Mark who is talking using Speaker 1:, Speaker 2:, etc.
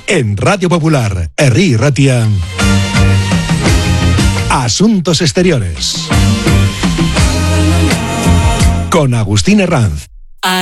Speaker 1: En Radio Popular, Herri Ratia, Asuntos Exteriores, con Agustín Herranz.